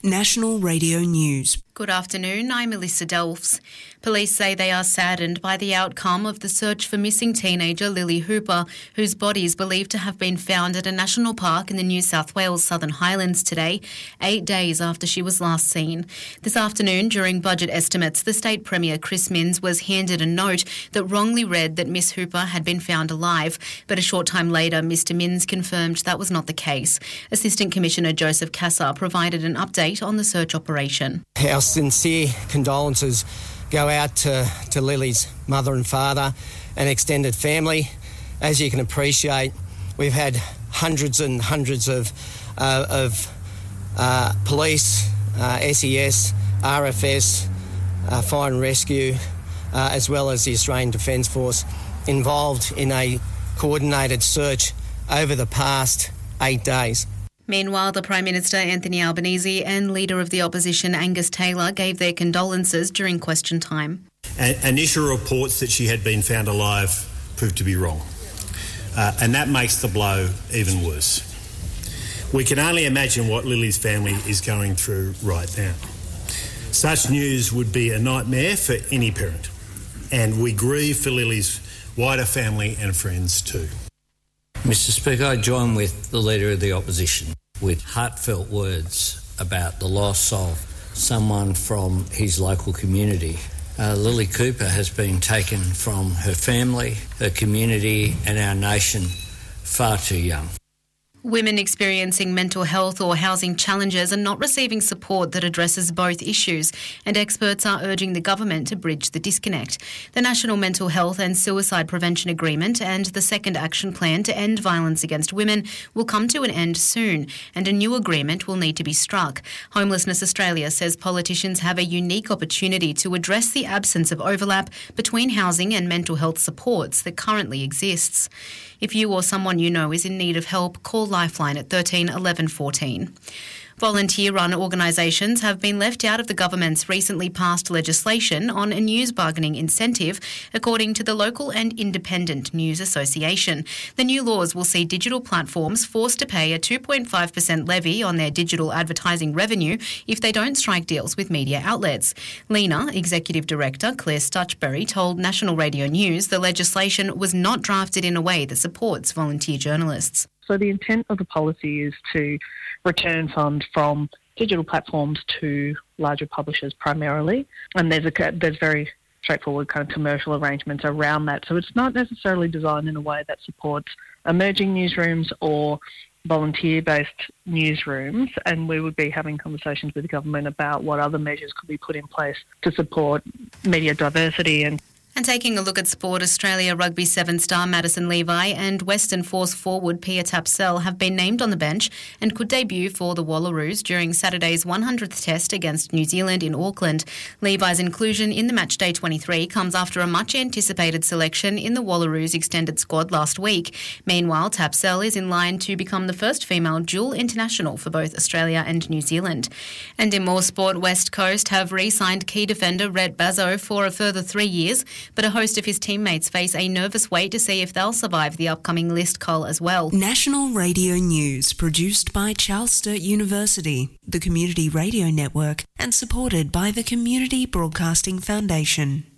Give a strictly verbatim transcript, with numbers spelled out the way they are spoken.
National Radio News. Good afternoon, I'm Melissa Delfs. Police say they are saddened by the outcome of the search for missing teenager Lily Hooper, whose body is believed to have been found at a national park in the New South Wales Southern Highlands today, eight days after she was last seen. This afternoon, during budget estimates, the State Premier Chris Minns was handed a note that wrongly read that Miss Hooper had been found alive, but a short time later, Mr Minns confirmed that was not the case. Assistant Commissioner Joseph Cassar provided an update on the search operation. Our sincere condolences go out to, to Lily's mother and father and extended family. As you can appreciate, we've had hundreds and hundreds of, uh, of uh, police, uh, S E S, R F S, uh, Fire and Rescue, uh, as well as the Australian Defence Force involved in a coordinated search over the past eight days. Meanwhile, the Prime Minister Anthony Albanese and Leader of the Opposition Angus Taylor gave their condolences during question time. And initial reports that she had been found alive proved to be wrong. Uh, and that makes the blow even worse. We can only imagine what Lily's family is going through right now. Such news would be a nightmare for any parent. And we grieve for Lily's wider family and friends too. Mister Speaker, I join with the Leader of the Opposition with heartfelt words about the loss of someone from his local community. Uh, Lily Cooper has been taken from her family, her community and our nation far too young. Women experiencing mental health or housing challenges are not receiving support that addresses both issues, and experts are urging the government to bridge the disconnect. The National Mental Health and Suicide Prevention Agreement and the Second Action Plan to End Violence Against Women will come to an end soon, and a new agreement will need to be struck. Homelessness Australia says politicians have a unique opportunity to address the absence of overlap between housing and mental health supports that currently exists. If you or someone you know is in need of help, call Lifeline at thirteen eleven fourteen. Volunteer-run organisations have been left out of the government's recently passed legislation on a news bargaining incentive, according to the Local and Independent News Association. The new laws will see digital platforms forced to pay a two point five percent levy on their digital advertising revenue if they don't strike deals with media outlets. Lena, Executive Director Claire Stutchbury, told National Radio News the legislation was not drafted in a way that supports volunteer journalists. So the intent of the policy is to return funds from digital platforms to larger publishers primarily, and there's a there's very straightforward kind of commercial arrangements around that. So it's not necessarily designed in a way that supports emerging newsrooms or volunteer-based newsrooms, and we would be having conversations with the government about what other measures could be put in place to support media diversity. And And taking a look at sport, Australia Rugby Seven star Madison Levi and Western Force forward Pia Tapsell have been named on the bench and could debut for the Wallaroos during Saturday's one hundredth Test against New Zealand in Auckland. Levi's inclusion in the Matchday twenty-three comes after a much-anticipated selection in the Wallaroos extended squad last week. Meanwhile, Tapsell is in line to become the first female dual international for both Australia and New Zealand. And in more sport, West Coast have re-signed key defender Rhett Bazzo for a further three years. But a host of his teammates face a nervous wait to see if they'll survive the upcoming list cull as well. National Radio News, produced by Charles Sturt University, the Community Radio Network, and supported by the Community Broadcasting Foundation.